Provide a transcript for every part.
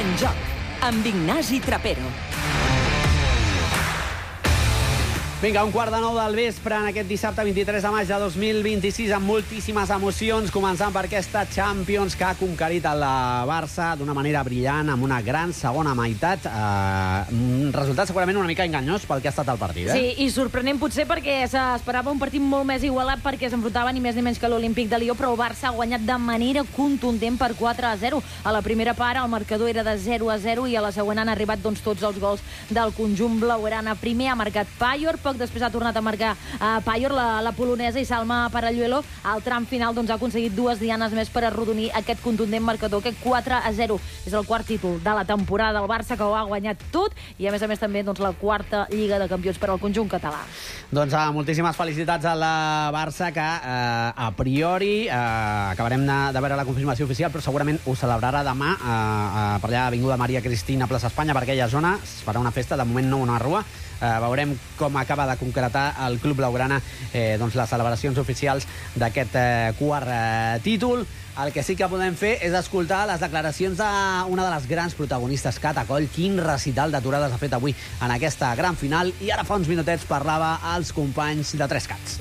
En joc, amb Ignasi Trapero. Vinga, 8:45 del vespre en aquest dissabte 23 de maig de 2026 amb moltíssimes emocions, començant per aquesta Champions que ha conquerit el Barça d'una manera brillant, amb una gran segona meitat. Un resultat segurament una mica enganyós pel que ha estat el partit. Sí, i sorprenent potser perquè s'esperava un partit molt més igualat perquè s'enfrontaven ni més ni menys que l'Olímpic de Lió, però el Barça ha guanyat de manera contundent per 4-0. A la primera part el marcador era de 0-0 i a la següent han arribat tots els gols del conjunt blaugrana. Primer ha marcat Paior, poc després ha tornat a marcar Paior, la polonesa, i Salma Paralluelo. Al tram final ha aconseguit 2 dianes més per arrodonir aquest contundent marcador, aquest 4-0. És el quart títol de la temporada del Barça, que ho ha guanyat tot, i a més també la quarta Lliga de Campions per al conjunt català. Doncs moltíssimes felicitats al Barça, que a priori acabarem de veure la confirmació oficial, però segurament ho celebrarà demà per allà, Avinguda Maria Cristina, plaça Espanya, per aquella zona. Es farà una festa, de moment no una rua. Veurem com acaba de concretar el club blaugrana les celebracions oficials d'aquest quart títol. El que sí que podem fer és escoltar les declaracions d'una de les grans protagonistes, Cata Coll. Quin recital d'aturades ha fet avui en aquesta gran final, i ara fa uns minutets parlava als companys de 3Cats.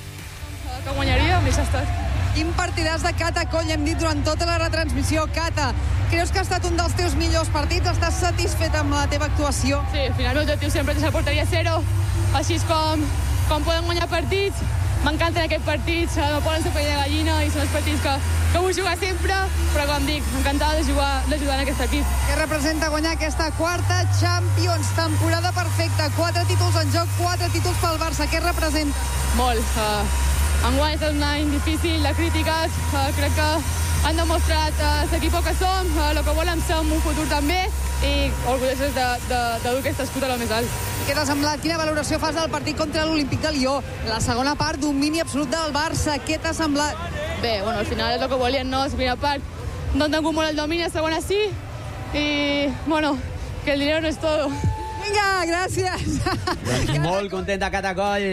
Que guanyaria, més estat. Quin partidàs de Cata Coll, hem dit durant tota la retransmissió. Cata, creus que ha estat un dels teus millors partits? Estàs satisfet amb la teva actuació? Sí, al final l'objectiu sempre és la porteria 0, així és com poden guanyar partits. M'encanten aquests partits, no poden ser pell de gallina i són els partits que vull jugar sempre, però com dic, encantada d'ajudar en aquest equip. Què representa guanyar aquesta quarta Champions? Temporada perfecta, 4 títols en joc, 4 títols pel Barça. Què representa? Molt. Enguany ha estat un any difícil de crítiques, crec que han demostrat l'equip que som, el que volem ser en un futur també, i orgullosos de dur aquest escut a lo més alt. Què t'ha semblat? Quina valoració fas del partit contra l'Olímpic de Lió? La segona part, domini absolut del Barça. Què t'ha semblat? Bé, al final és el que volien, no? La primera part no han tingut molt el domini, la segona sí, i, que el dinero no és todo. Vinga, gràcies. Doncs molt contenta Cata Coll.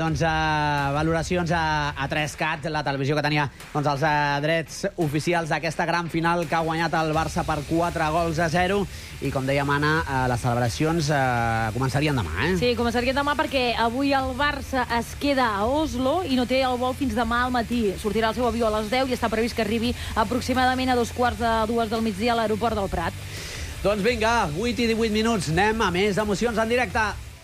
Valoracions a 3Cat, la televisió que tenia els drets oficials d'aquesta gran final que ha guanyat el Barça per 4-0. I com deia Anna, les celebracions començarien demà, Sí, començarien demà perquè avui el Barça es queda a Oslo i no té el vol fins demà al matí. Sortirà el seu avió a les 10 i està previst que arribi aproximadament a 2:45 del migdia a l'aeroport del Prat. Doncs vinga, 8:18, anem a més emocions en directe.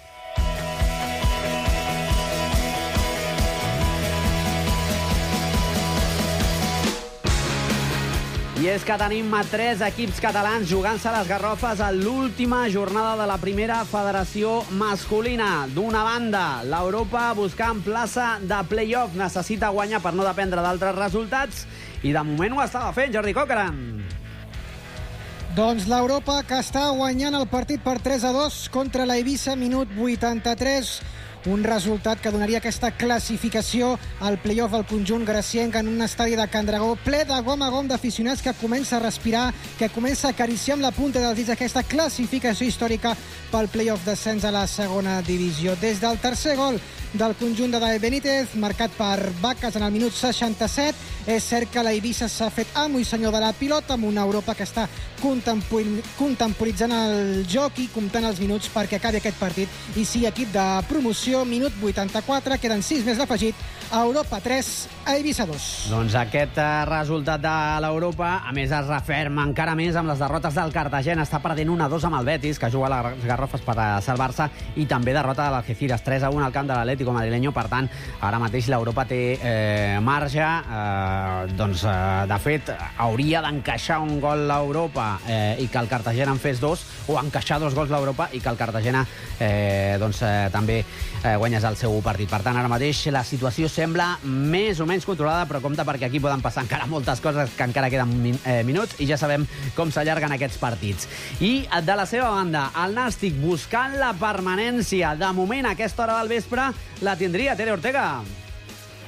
I és que tenim 3 equips catalans jugant-se les garrofes a l'última jornada de la primera federació masculina. D'una banda, l'Europa buscant plaça de play-off. Necessita guanyar per no dependre d'altres resultats i de moment ho estava fent, Jordi Coqueran. Doncs l'Europa, que està guanyant el partit per 3-2 contra la Eivissa, minut 83. Un resultat que donaria aquesta classificació al play-off al conjunt gracienc en un estadi de Can Dragó ple de gom a gom d'aficionats, que comença a respirar, que comença a acariciar amb la punta dels dits aquesta classificació històrica pel play-off d'ascens a la segona divisió. Des del tercer gol del conjunt de David Benítez, marcat per Vacas en el minut 67, és cert que la Eivissa s'ha fet amo i senyor de la pilota, amb una Europa que està contemporitzant el joc i comptant els minuts perquè acabi aquest partit i sigui equip de promoció. Minut 84, queden 6 més d'afegit. Europa 3, Eivissa 2. Doncs aquest resultat de l'Europa, a més, es referma encara més amb les derrotes del Cartagena. Està perdent 1-2 amb el Betis, que juga a les garrofes per salvar-se, i també derrota de l'Algeciras 3-1 al camp de l'Atlético madrileño. Per tant, ara mateix l'Europa té marge. De fet, hauria d'encaixar un gol l'Europa i que el Cartagena en fes 2, o encaixar 2 gols l'Europa i que el Cartagena també guanyes el seu partit. Per tant, ara mateix la situació sembla més o menys controlada, però compte perquè aquí poden passar encara moltes coses, que encara queden minuts i ja sabem com s'allarguen aquests partits. I de la seva banda, el Nàstic buscant la permanència. De moment, a aquesta hora del vespre, la tindria Tere Ortega.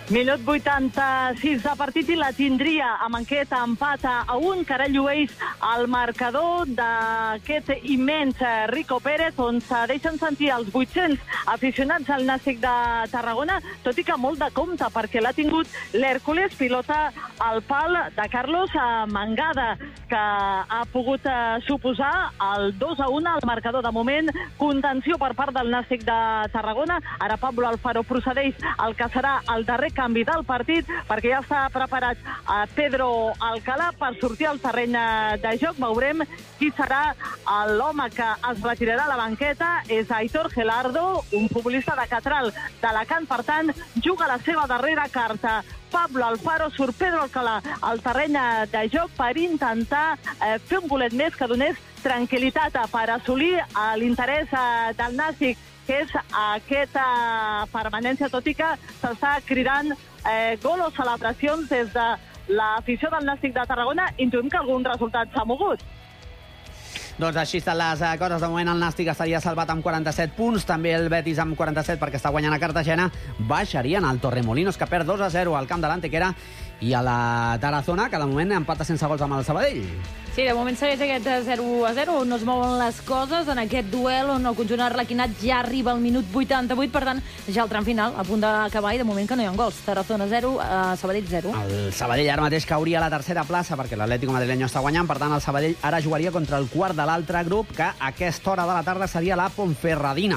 Minut 86 de partit i la tindria amb aquest empat a 1, que ara llueix el marcador d'aquest immens Rico Pérez, on se deixen sentir els 800 aficionats al Nàstic de Tarragona, tot i que molt de compte, perquè l'ha tingut l'Hèrcules, pilota al pal de Carlos Mangada, que ha pogut suposar el 2-1 al marcador. De moment, contenció per part del Nàstic de Tarragona. Ara Pablo Alfaro procedeix al que serà el darrer canvi del partit, perquè ja està preparat Pedro Alcalá per sortir al terreny de joc. Veurem qui serà l'home que es retirarà a la banqueta. És Aitor Gelardo, un futbolista de Catral d'Alacant. Per tant, juga la seva darrera carta. Pablo Alfaro, surt Pedro Alcalá al terreny de joc per intentar fer un golet més que donés tranquil·litat per assolir l'interès del Nàstic, que és aquesta permanència, tot i que s'està cridant gol o celebracions des de l'afició del Nàstic de Tarragona. Intuïm que algun resultat s'ha mogut. Doncs així estan les coses. De moment el Nàstic estaria salvat amb 47 punts, també el Betis amb 47 perquè està guanyant a Cartagena. Baixarien al Torremolinos, que perd 2-0 al camp de l'Antequera, i a la Tarazona, que de moment empata sense gols amb el Sabadell. Sí, de moment segueix aquest 0-0, on no es mouen les coses en aquest duel, on el conjunt arlequinat ja arriba al minut 88, per tant, ja el tram final, a punt d'acabar, i de moment que no hi ha gols. Tarazona 0, Sabadell 0. El Sabadell ara mateix cauria a la tercera plaça, perquè l'Atlético madrileño està guanyant, per tant, el Sabadell ara jugaria contra el quart de l'altre grup, que a aquesta hora de la tarda seria la Ponferradina.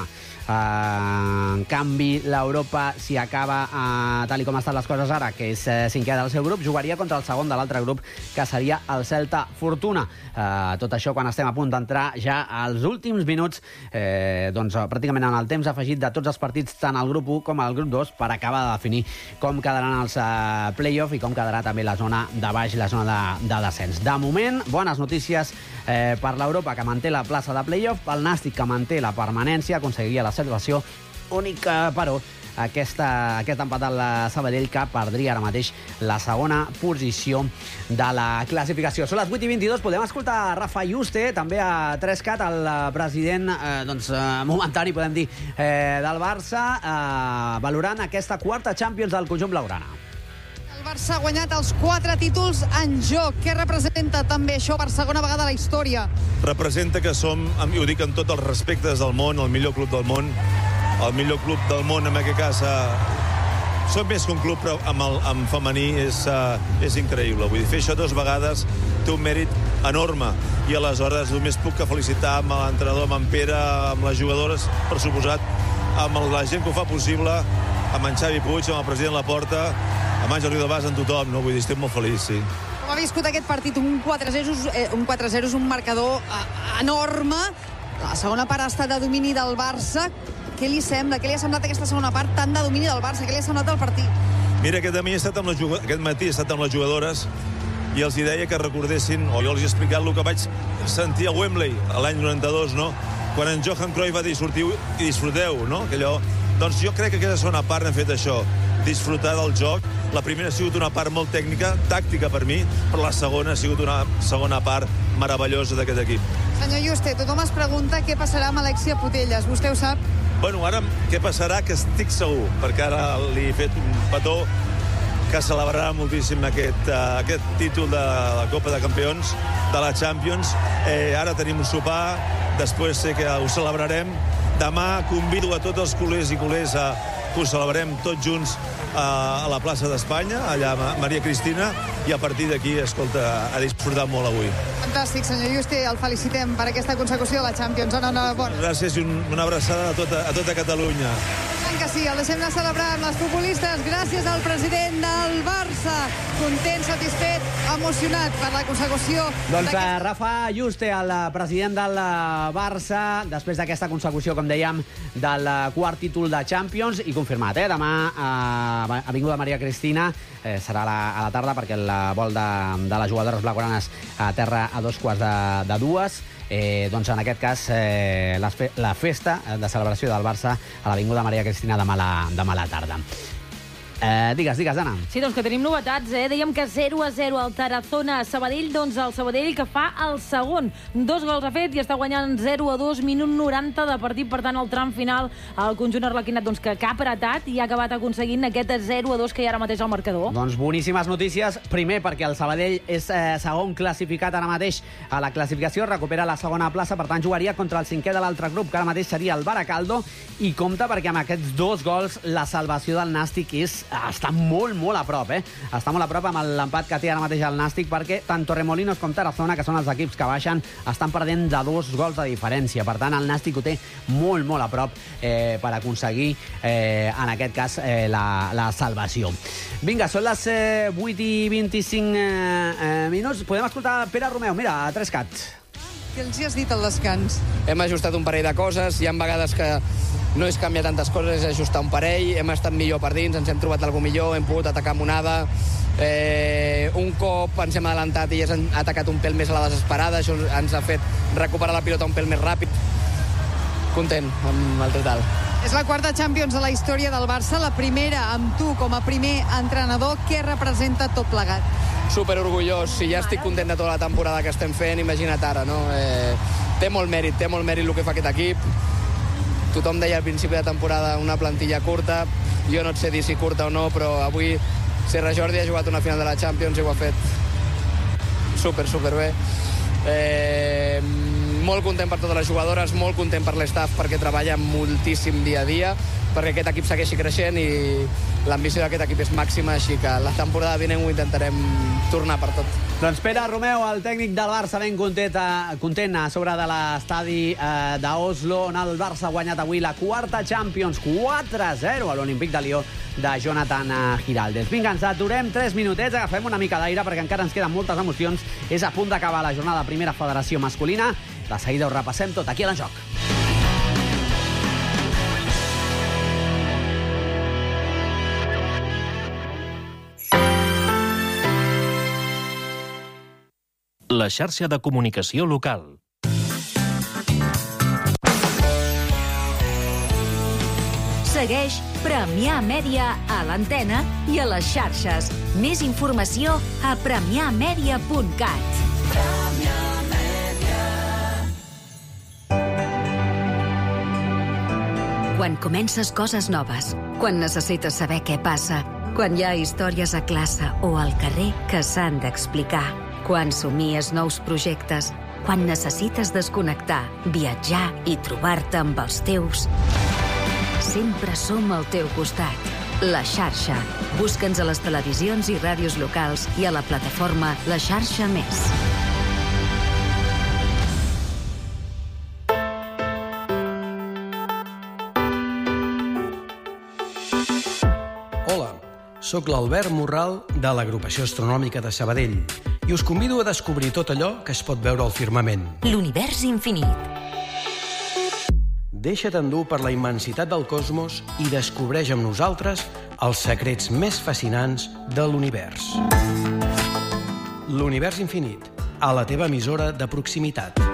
En canvi, l'Europa, si acaba tal com estan les coses ara, que és cinquè del seu grup, jugaria contra el segon de l'altre grup, que seria el Celta Fortuna. Tot això quan estem a punt d'entrar ja als últims minuts, doncs pràcticament en el temps afegit de tots els partits, tant al grup 1 com al grup 2, per acabar de definir com quedaran els play-off i com quedarà també la zona de baix, la zona de descens. De moment, bones notícies per l'Europa, que manté la plaça de play-off, pel Nàstic, que manté la permanència, aconseguiria la salvació única, però aquest empat del Sabadell, que perdria ara mateix la segona posició de la classificació. Són les 8:22, podem escoltar Rafa Yuste, també a 3CAT, el president momentari, podem dir, del Barça, valorant aquesta quarta Champions del conjunt blaugrana. El Barça ha guanyat els 4 títols en joc. Què representa també això per segona vegada a la història? Representa que som, i ho dic amb tots els respectes del món, el millor club del món. El millor club del món, en aquest cas, som més que un club, però amb femení és increïble. Vull dir, fer això 2 vegades té un mèrit enorme, i aleshores només puc que felicitar amb l'entrenador, amb en Pere, amb les jugadores, per suposat, amb la gent que ho fa possible, amb en Xavi Puig, amb el president Laporta, amb Àngel Riudabàs, amb tothom, no? Vull dir, estic molt feliç, sí. Com ha viscut aquest partit? Un 4-0 és un marcador enorme. La segona part ha estat de domini del Barça. Què li sembla? Què li ha semblat aquesta segona part tant de domini del Barça? Què li ha semblat el partit? Mira, aquest matí he estat amb les jugadores i els deia que recordessin, o jo els he explicat el que vaig sentir a Wembley l'any 92, no? Quan en Johan Cruyff va dir sortiu i disfruteu, no? Doncs jo crec que aquesta segona part hem fet això, disfrutar del joc. La primera ha sigut una part molt tècnica, tàctica per mi, però la segona ha sigut una segona part meravellosa d'aquest equip. Senyor Yuste, tothom es pregunta què passarà amb Alexia Putellas. Vostè ho sap? Bueno, ara què passarà, que estic segur, perquè ara li he fet un petó que celebrarà moltíssim aquest títol de la Copa de Campions, de la Champions. Ara tenim un sopar, després sé que ho celebrarem. Demà convido a tots els culers i culers que ho celebrem tots junts a la plaça d'Espanya, allà a Maria Cristina, i a partir d'aquí, escolta, ha disfrutat molt avui. Fantàstic, senyor Yuste, el felicitem per aquesta consecució de la Champions. Enhorabona. Gràcies i una abraçada a tota Catalunya. Tant que sí, el deixem de celebrar amb les futbolistes. Gràcies al president del Barça. Content, satisfet, emocionat per la consecució. Doncs Rafa Yuste, el president del Barça, després d'aquesta consecució, com dèiem, del quart títol de Champions, i confirmat, demà a Avinguda Maria Cristina, serà a la tarda, perquè el vol de les jugadores blaugranes aterra a 2:45. Doncs en aquest cas la festa de celebració del Barça a l'Avinguda Maria Cristina demà a la tarda. Digues, Anna. Sí, doncs que tenim novetats, Dèiem que 0-0 al Tarazona-Sabadell, doncs el Sabadell que fa el segon. 2 gols ha fet i està guanyant 0-2, minut 90 de partit. Per tant, el tram final, el conjunt arlequinat, doncs que ha apretat i ha acabat aconseguint aquest 0-2 que hi ha ara mateix al marcador. Doncs boníssimes notícies. Primer, perquè el Sabadell és segon classificat ara mateix a la classificació, recupera la segona plaça, per tant jugaria contra el cinquè de l'altre grup, que ara mateix seria el Baracaldo, i compta perquè amb aquests 2 gols la salvació del Nàstic està molt, molt a prop, Està molt a prop amb l'empat que té ara mateix el Nàstic, perquè tant Torremolinos com Tarazona, que són els equips que baixen, estan perdent de 2 gols de diferència. Per tant, el Nàstic ho té molt, molt a prop per aconseguir, en aquest cas, la salvació. Vinga, són les 8:25 minuts. Podem escoltar Pere Romeu. Mira, a 3cat. Què els hi has dit al descans? Hem ajustat un parell de coses. Hi ha vegades que no és canviar tantes coses, és ajustar un parell. Hem estat millor per dins, ens hem trobat alguna millor, hem pogut atacar amb onada. Un cop ens hem adelantat i hem atacat un pèl més a la desesperada. Això ens ha fet recuperar la pilota un pèl més ràpid. Content amb el total. És la 4ª Champions de la història del Barça, la primera amb tu com a primer entrenador. Què representa tot plegat? Super orgullós. Si ja estic content de tota la temporada que estem fent, imagina't ara, no? Té molt mèrit el que fa aquest equip. Tothom deia al principi de temporada una plantilla curta. Jo no et sé dir si curta o no, però avui Serra Jordi ha jugat una final de la Champions i ho ha fet super bé. Molt content per totes les jugadores, molt content per l'estaf, perquè treballa moltíssim dia a dia, perquè aquest equip segueixi creixent i l'ambició d'aquest equip és màxima, així que la temporada vinent ho intentarem tornar per tot. Doncs Pere Romeu, el tècnic del Barça, ben content a sobre de l'estadi d'Oslo, on el Barça ha guanyat avui la 4ª Champions, 4-0 a l'Olímpic de Lió de Jonathan Giraldez. Vinga, ens aturem 3 minutets, agafem una mica d'aire perquè encara ens queden moltes emocions. És a punt d'acabar la jornada de Primera Federació masculina. De seguida ho repassem tot aquí a l'Enjoc. La xarxa de comunicació local. Segueix Premià Mèdia a l'antena i a les xarxes. Més informació a premiamedia.cat. Quan comences coses noves, quan necessites saber què passa, quan hi ha històries a classe o al carrer que s'han d'explicar, quan somies nous projectes, quan necessites desconnectar, viatjar i trobar-te amb els teus... Sempre som al teu costat. La xarxa. Busca'ns a les televisions i ràdios locals i a la plataforma La Xarxa Més. Hola, sóc l'Albert Morral de l'Agrupació Astronòmica de Sabadell i us convido a descobrir tot allò que es pot veure al firmament. L'univers infinit. Deixa't endur per la immensitat del cosmos i descobreix amb nosaltres els secrets més fascinants de l'univers. L'univers infinit, a la teva emissora de proximitat.